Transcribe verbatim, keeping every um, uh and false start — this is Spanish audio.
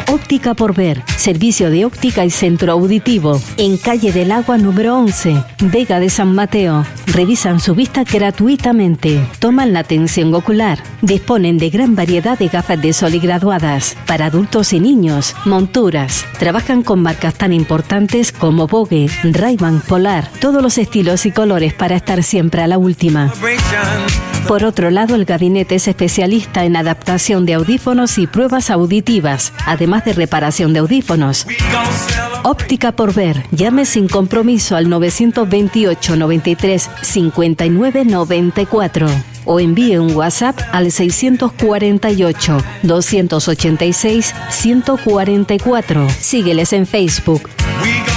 Óptica por Ver, servicio de óptica y centro auditivo, en Calle del Agua número once, Vega de San Mateo. Revisan su vista gratuitamente, toman la tensión ocular, disponen de gran variedad de gafas de sol y graduadas, para adultos y niños, monturas. Trabajan con marcas tan importantes como Vogue, Ray-Ban, Polar, todos los estilos y colores para estar siempre a la última. Por otro lado, el gabinete es especialista en adaptación de audífonos y pruebas auditivas, además de reparación de audífonos. Óptica por Ver. Llame sin compromiso al nueve dos ocho, noventa y tres, cincuenta y nueve, noventa y cuatro o envíe un WhatsApp al seiscientos cuarenta y ocho, doscientos ochenta y seis, ciento cuarenta y cuatro. Sígueles en Facebook,